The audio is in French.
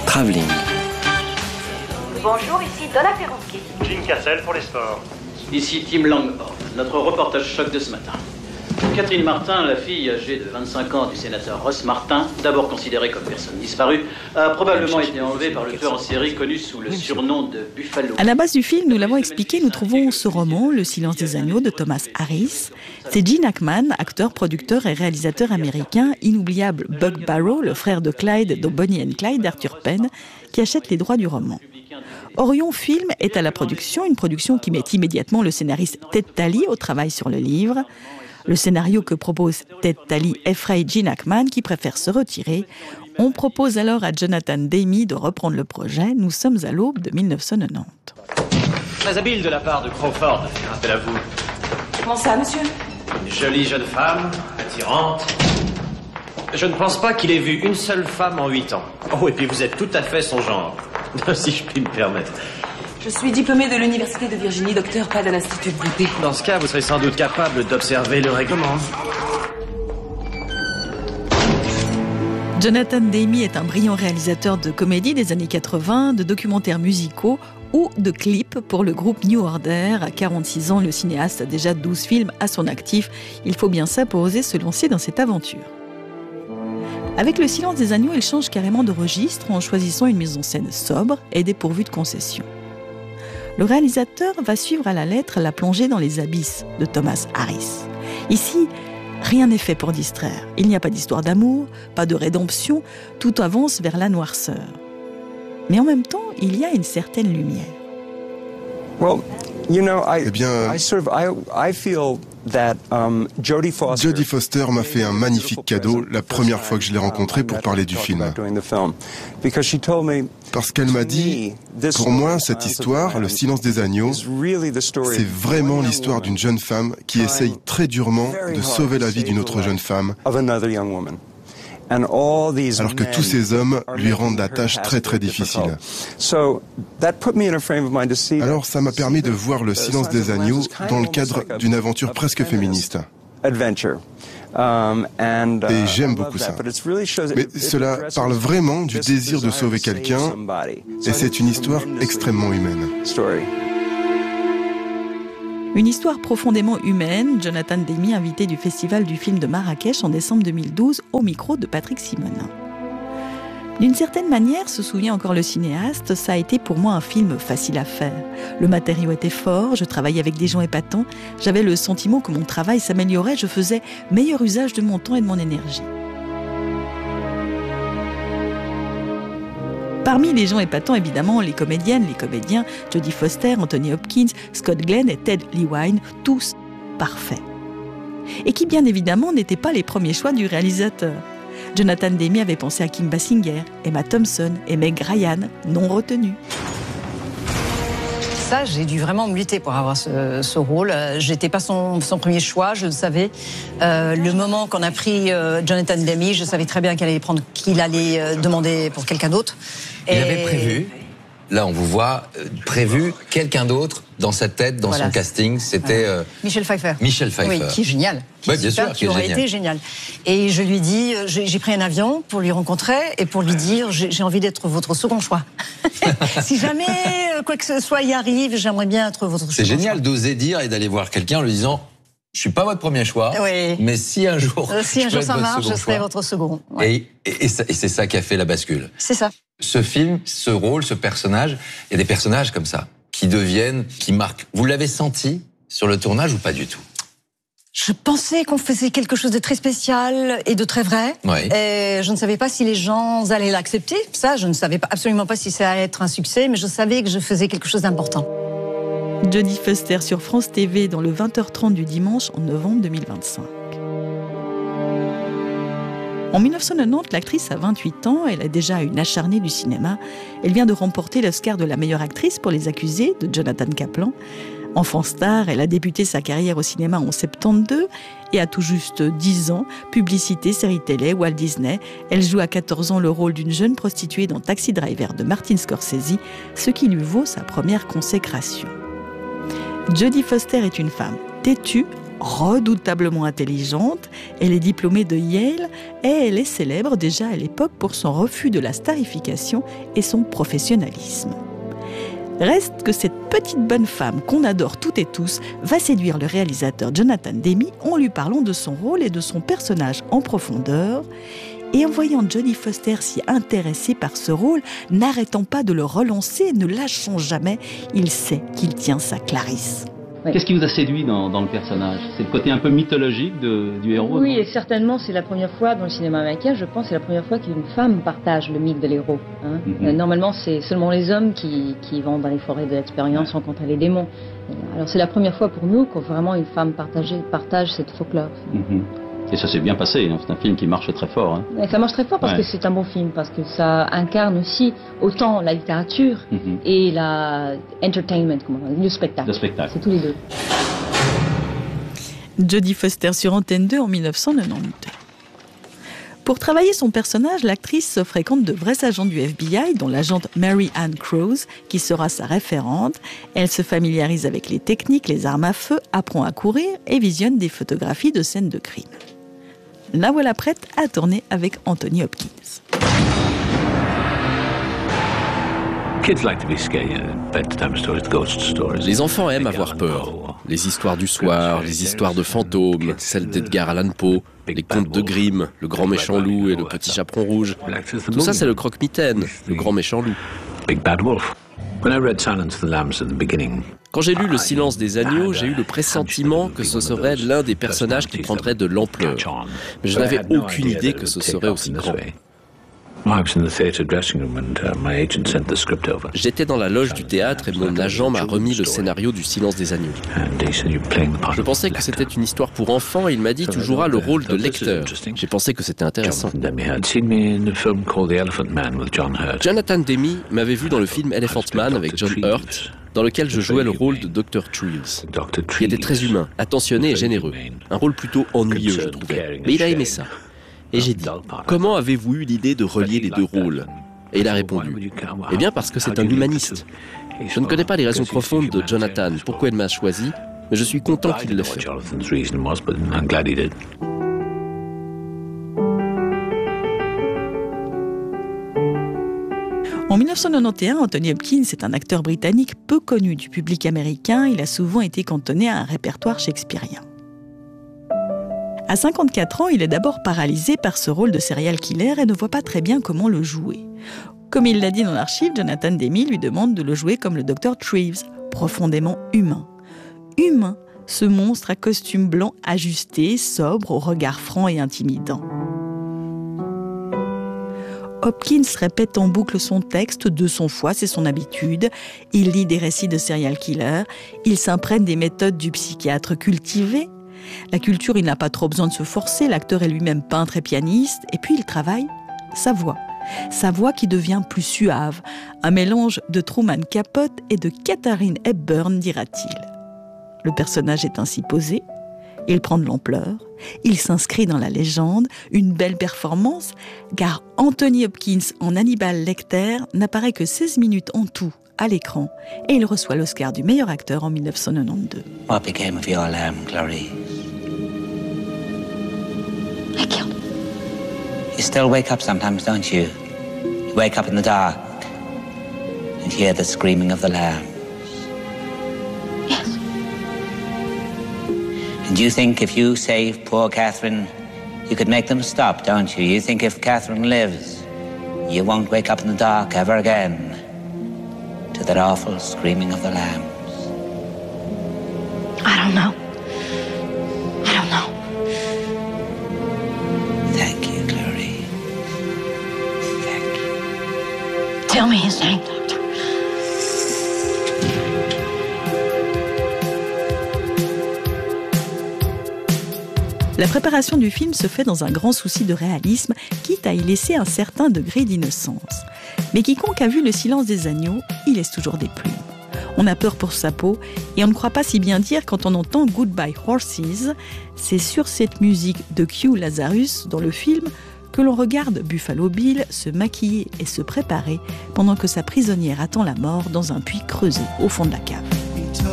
Travelling. Bonjour, ici Donna Ferrucchi. Jim Cassel pour les sports. Ici Tim Langhorn, notre reportage choc de ce matin. Catherine Martin, la fille âgée de 25 ans du sénateur Ross Martin, d'abord considérée comme personne disparue, a probablement été enlevée par le tueur en série connu sous le surnom de Buffalo. À la base du film, nous l'avons expliqué, nous trouvons ce roman, Le silence des agneaux, de Thomas Harris. C'est Gene Hackman, acteur, producteur et réalisateur américain, inoubliable Buck Barrow, le frère de Clyde dans Bonnie and Clyde d'Arthur Penn, qui achète les droits du roman. Orion Film est à la production, une production qui met immédiatement le scénariste Ted Tally au travail sur le livre. Le scénario que propose Ted Tally effraie Gene Hackman qui préfère se retirer. On propose alors à Jonathan Demme de reprendre le projet. Nous sommes à l'aube de 1990. Très habile de la part de Crawford de faire appel à vous. Comment ça, monsieur? Une jolie jeune femme, attirante. Je ne pense pas qu'il ait vu une seule femme en 8 ans. Oh, et puis vous êtes tout à fait son genre, si je puis me permettre. Je suis diplômée de l'Université de Virginie, docteur, pas de l'Institut Boutet. Dans ce cas, vous serez sans doute capable d'observer le règlement. Jonathan Demme est un brillant réalisateur de comédies des années 80, de documentaires musicaux ou de clips pour le groupe New Order. À 46 ans, le cinéaste a déjà 12 films à son actif. Il faut bien ça pour oser se lancer dans cette aventure. Avec Le silence des agneaux, il change carrément de registre en choisissant une mise en scène sobre et dépourvue de concessions. Le réalisateur va suivre à la lettre la plongée dans les abysses de Thomas Harris. Ici, rien n'est fait pour distraire. Il n'y a pas d'histoire d'amour, pas de rédemption, tout avance vers la noirceur. Mais en même temps, il y a une certaine lumière. Eh bien, Jodie Foster m'a fait un magnifique cadeau la première fois que je l'ai rencontrée pour parler du film. Parce qu'elle m'a dit, pour moi, cette histoire, Le silence des agneaux, c'est vraiment l'histoire d'une jeune femme qui essaye très durement de sauver la vie d'une autre jeune femme, alors que tous ces hommes lui rendent la tâche très très difficile. Alors ça m'a permis de voir Le silence des agneaux dans le cadre d'une aventure presque féministe. Et j'aime beaucoup ça. Mais cela parle vraiment du désir de sauver quelqu'un, et c'est une histoire extrêmement humaine. Une histoire profondément humaine, Jonathan Demme, invité du Festival du film de Marrakech en décembre 2012, au micro de Patrick Simonin. D'une certaine manière, se souvient encore le cinéaste, ça a été pour moi un film facile à faire. Le matériau était fort, je travaillais avec des gens épatants, j'avais le sentiment que mon travail s'améliorait, je faisais meilleur usage de mon temps et de mon énergie. Parmi les gens épatants, évidemment, les comédiennes, les comédiens, Jodie Foster, Anthony Hopkins, Scott Glenn et Ted Levine, tous parfaits. Et qui, bien évidemment, n'étaient pas les premiers choix du réalisateur. Jonathan Demme avait pensé à Kim Basinger, Emma Thompson et Meg Ryan, non retenus. Ça, j'ai dû vraiment me lutter pour avoir ce rôle. J'étais pas son premier choix, je le savais. Le moment qu'on a pris Jonathan Demme, je savais très bien qu'il allait demander pour quelqu'un d'autre. Il avait prévu, là on vous voit, prévu quelqu'un d'autre dans sa tête, dans son casting, c'était... Michel Pfeiffer. Michel Pfeiffer. Oui, qui est génial. Oui, bien sûr, qui aurait été génial. Et je lui dis, j'ai pris un avion pour lui rencontrer et pour lui dire, j'ai envie d'être votre second choix. Si jamais quoi que ce soit y arrive, j'aimerais bien être votre second choix. C'est génial d'oser dire et d'aller voir quelqu'un en lui disant, je suis pas votre premier choix, mais si un jour, ça marche, je serai votre second. Ouais. Et c'est ça qui a fait la bascule. C'est ça. Ce film, ce rôle, ce personnage, il y a des personnages comme ça qui deviennent, qui marquent. Vous l'avez senti sur le tournage ou pas du tout? Je pensais qu'on faisait quelque chose de très spécial et de très vrai. Et je ne savais pas si les gens allaient l'accepter. Ça, je ne savais absolument pas si ça allait être un succès, mais je savais que je faisais quelque chose d'important. Jodie Foster sur France TV dans le 20h30 du dimanche en novembre 2025. En 1990, l'actrice a 28 ans, elle est déjà une acharnée du cinéma. Elle vient de remporter l'Oscar de la meilleure actrice pour Les Accusés de Jonathan Kaplan. Enfant star, elle a débuté sa carrière au cinéma en 72 et à tout juste 10 ans, publicité, série télé, Walt Disney. Elle joue à 14 ans le rôle d'une jeune prostituée dans Taxi Driver de Martin Scorsese, ce qui lui vaut sa première consécration. Jodie Foster est une femme têtue, redoutablement intelligente, elle est diplômée de Yale et elle est célèbre déjà à l'époque pour son refus de la starification et son professionnalisme. Reste que cette petite bonne femme qu'on adore toutes et tous va séduire le réalisateur Jonathan Demme en lui parlant de son rôle et de son personnage en profondeur. Et en voyant Jodie Foster s'y intéresser par ce rôle, n'arrêtant pas de le relancer, ne lâchant jamais, il sait qu'il tient sa Clarisse. Oui. Qu'est-ce qui vous a séduit dans le personnage? C'est le côté un peu mythologique du héros? Oui, et certainement, c'est la première fois dans le cinéma américain, je pense, c'est la première fois qu'une femme partage le mythe de l'héros. Hein. Normalement, c'est seulement les hommes qui vont dans les forêts de l'expérience rencontrer les démons. Alors c'est la première fois pour nous que vraiment une femme partage cette folklore. Et ça s'est bien passé, hein. C'est un film qui marche très fort. Hein. Et ça marche très fort parce que c'est un bon film, parce que ça incarne aussi autant la littérature et la entertainment, le spectacle. Le spectacle. C'est tous les deux. Jodie Foster sur Antenne 2 en 1992. Pour travailler son personnage, l'actrice se fréquente de vrais agents du FBI, dont l'agente Mary Ann Crows, qui sera sa référente. Elle se familiarise avec les techniques, les armes à feu, apprend à courir et visionne des photographies de scènes de crime. La voilà prête à tourner avec Anthony Hopkins. Les enfants aiment avoir peur. Les histoires du soir, les histoires de fantômes, celles d'Edgar Allan Poe, les contes de Grimm, le grand méchant loup et le petit chaperon rouge. Tout ça, c'est le croque-mitaine, le grand méchant loup. Quand j'ai lu Le Silence des agneaux, j'ai eu le pressentiment que ce serait l'un des personnages qui prendrait de l'ampleur. Mais je n'avais aucune idée que ce serait aussi grand. J'étais dans la loge du théâtre et mon agent m'a remis le scénario du Silence des agneaux. Je pensais que c'était une histoire pour enfants et il m'a dit « Tu joueras le rôle de lecteur ». J'ai pensé que c'était intéressant. Jonathan Demme m'avait vu dans le film Elephant Man avec John Hurt, dans lequel je jouais le rôle de Dr. Treves, qui était très humain, attentionné et généreux. Un rôle plutôt ennuyeux, je trouvais. Mais il a aimé ça. Et j'ai dit, comment avez-vous eu l'idée de relier les deux rôles? Et il a répondu, eh bien parce que c'est un humaniste. Je ne connais pas les raisons profondes de Jonathan, pourquoi il m'a choisi, mais je suis content qu'il le fait. En 1991, Anthony Hopkins est un acteur britannique peu connu du public américain. Il a souvent été cantonné à un répertoire shakespearien. À 54 ans, il est d'abord paralysé par ce rôle de serial killer et ne voit pas très bien comment le jouer. Comme il l'a dit dans l'archive, Jonathan Demme lui demande de le jouer comme le Dr. Treves, profondément humain. Humain, ce monstre à costume blanc ajusté, sobre, au regard franc et intimidant. Hopkins répète en boucle son texte de son foie, c'est son habitude. Il lit des récits de serial killer. Il s'imprègne des méthodes du psychiatre cultivé. La culture, il n'a pas trop besoin de se forcer. L'acteur est lui-même peintre et pianiste. Et puis il travaille sa voix. Sa voix qui devient plus suave. Un mélange de Truman Capote et de Katharine Hepburn, dira-t-il. Le personnage est ainsi posé. Il prend de l'ampleur, il s'inscrit dans la légende, une belle performance, car Anthony Hopkins en Hannibal Lecter n'apparaît que 16 minutes en tout à l'écran, et il reçoit l'Oscar du meilleur acteur en 1992. What became of your lamb, Clarice? I killed him. You still wake up sometimes, don't you? You wake up in the dark and hear the screaming of the lamb. Yes. And you think if you save poor Catherine, you could make them stop, don't you? You think if Catherine lives, you won't wake up in the dark ever again to that awful screaming of the lambs. I don't know. I don't know. Thank you, Clarice. Thank you. Tell me his name, Doctor. La préparation du film se fait dans un grand souci de réalisme, quitte à y laisser un certain degré d'innocence. Mais quiconque a vu Le Silence des agneaux, il laisse toujours des plumes. On a peur pour sa peau et on ne croit pas si bien dire quand on entend Goodbye Horses. C'est sur cette musique de Q Lazarus dans le film que l'on regarde Buffalo Bill se maquiller et se préparer pendant que sa prisonnière attend la mort dans un puits creusé au fond de la cave.